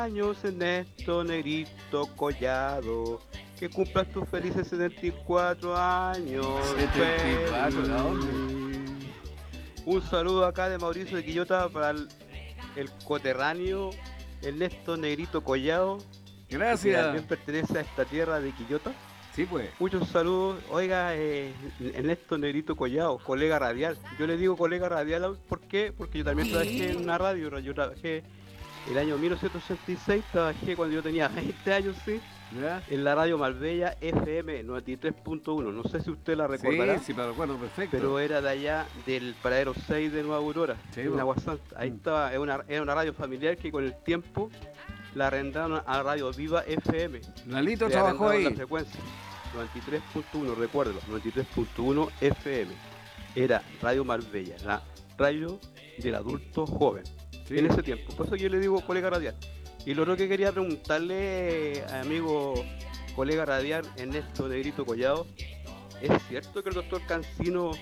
años Ernesto Negrito Collado, que cumplas tus felices 74 años. 74, ¿no? Feliz. Un saludo acá de Mauricio de Quillota para el coterráneo Ernesto Negrito Collado, que también Gracias. pertenece a esta tierra de Quillota. Sí, pues. Muchos saludos. Oiga, Ernesto Negrito Collado, colega radial. Yo le digo colega radial, ¿por qué? Porque yo también trabajé en una radio. Yo trabajé el año 1986, trabajé cuando yo tenía 20 años, sí, ¿Ya? en la radio Marbella FM 93.1. No sé si usted la recordará, Sí, me recuerdo perfecto. pero era de allá del paradero 6 de Nueva Aurora, Sí, en po. Aguasanta. Ahí estaba, era una radio familiar que con el tiempo la arrendaron a Radio Viva FM. Lalito Le trabajó arrendaron la ahí. frecuencia 93.1, recuérdelo, 93.1 FM. Era Radio Marbella, la radio del adulto joven. Sí. En ese tiempo, por eso yo le digo colega radial. Y lo otro que quería preguntarle, amigo colega radial Ernesto Negrito Collado, ¿es cierto que el doctor Cancino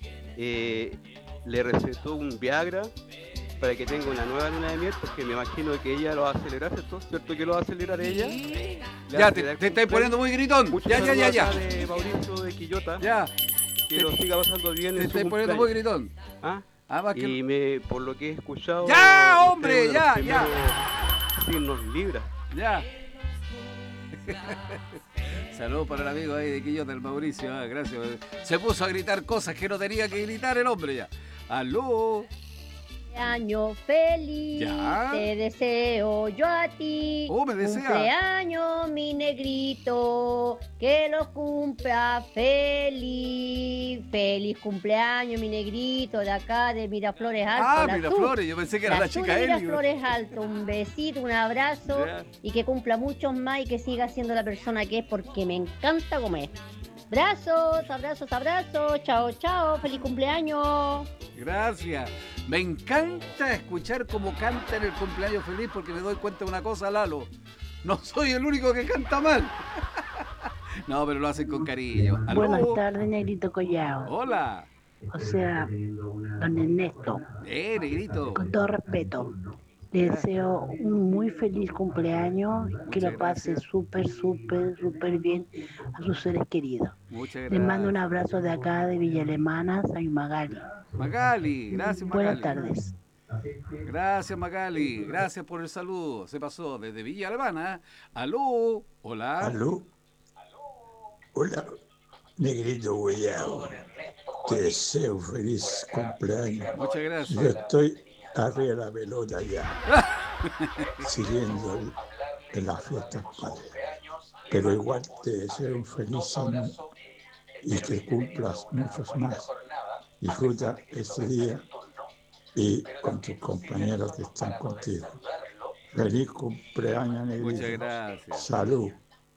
le recetó un Viagra para que tenga una nueva luna de miel? Porque me imagino que ella lo va a acelerar, ¿cierto que lo va a acelerar ella? Ya, te estáis poniendo muy gritón. Muchos Ya. de Mauricio de Quillota, Ya, que lo siga pasando bien te en su estáis poniendo muy cumpleaños. gritón. ¿Ah? Más que... Por lo que he escuchado, ¡Ya, usted hombre! es uno de ¡Ya, los ya! primeros signos Libra. Ya. Saludos para el amigo ahí de Quillota, el Mauricio. Gracias. Se puso a gritar cosas que no tenía que gritar el hombre ya. ¡Aló! Año feliz, Ya. te deseo yo a ti. Oh, me desea. Cumpleaños, mi negrito, que lo cumpla feliz. Feliz cumpleaños, mi negrito, de acá de Miraflores Alto. Ah, la Miraflores, yo pensé que era la Sur chica de Eli. Miraflores Alto, un besito, un abrazo Ya. y que cumpla muchos más y que siga siendo la persona que es porque me encanta comer. Abrazos, abrazos, abrazos, chao, chao, feliz cumpleaños. Gracias. Me encanta escuchar cómo canta en el cumpleaños feliz porque me doy cuenta de una cosa, Lalo. No soy el único que canta mal. No, pero lo hacen con cariño. ¿Aló? Buenas tardes, Negrito Collado. Hola. O sea, don Ernesto, Negrito. con todo respeto, le deseo un muy feliz cumpleaños, que Muchas lo pase gracias. súper bien a sus seres queridos. Muchas Le gracias. mando un abrazo de acá de Villa Alemana, San Magali. Magali, gracias Magali. Buenas tardes. Gracias Magali, gracias por el saludo. Se pasó desde Villa Alemana. Aló, hola. ¿Aló? Hola, Negrito Guayabo. Te deseo un feliz cumpleaños. Muchas Yo gracias. estoy arriba de la pelota ya, siguiendo en las fiestas patrias. Pero igual te deseo un feliz año y que cumplas muchos más. Disfruta este día y con tus compañeros que están contigo. Feliz cumpleaños, Negrito. Muchas gracias. Salud.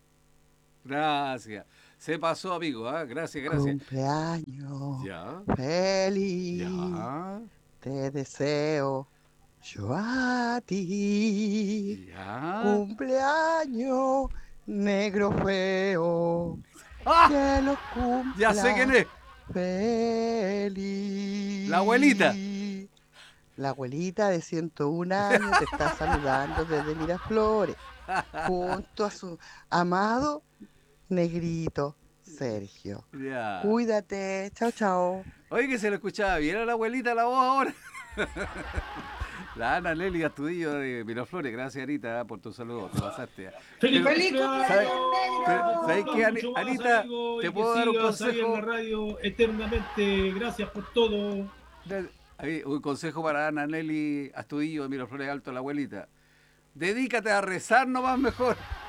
Gracias. Se pasó, amigo. Gracias, gracias. Cumpleaños Ya. feliz, Ya. te deseo yo a ti. Ya. Cumpleaños negro feo, ¡Ah! que lo cumpla Ya sé quién es. feliz. La abuelita. La abuelita de 101 años te está saludando desde Miraflores, junto a su amado negrito Sergio. Ya. Cuídate, chao, chao. Oye, que se lo escuchaba bien a la abuelita la voz ahora. La Ana Leli Astudillo de Miraflores. Gracias, Anita, por tu saludo. Te pasaste. ¡Feliz Pero, cumpleaños! ¿sabes qué, Anita? ¿Te puedo dar un Ahí en consejo? la radio eternamente. Gracias por todo. Un consejo para Ana Nelly Astudillo de Miraflores Alto, la abuelita. Dedícate a rezar nomás mejor.